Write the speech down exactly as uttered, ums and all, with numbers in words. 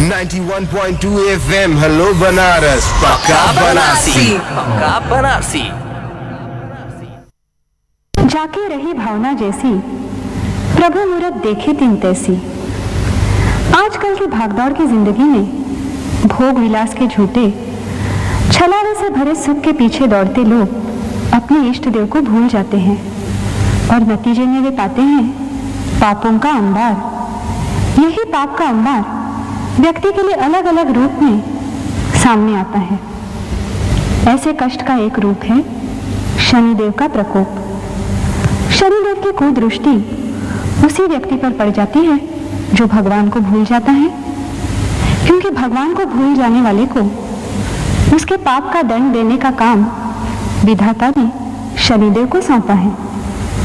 ninety-one point two F M hello Banaras पक्का बनारसी पक्का बनारसी। जाके रही भावना जैसी प्रभु मूरत देखे तीन तैसी। आजकल की भागदौड़ की जिंदगी में भोग विलास के झूठे छलावे से भरे सुख के पीछे दौड़ते लोग अपने इष्ट देव को भूल जाते हैं और नतीजे में वे पाते हैं पापों का अंबार। यही पाप का अंबार व्यक्ति के लिए अलग अलग रूप में सामने आता है। ऐसे कष्ट का एक रूप है शनिदेव का प्रकोप। शनिदेव की कुदृष्टि उसी व्यक्ति पर पड़ जाती है जो भगवान को भूल जाता है, क्योंकि भगवान को भूल जाने वाले को उसके पाप का दंड देने का काम विधाता ने शनिदेव को सौंपा है।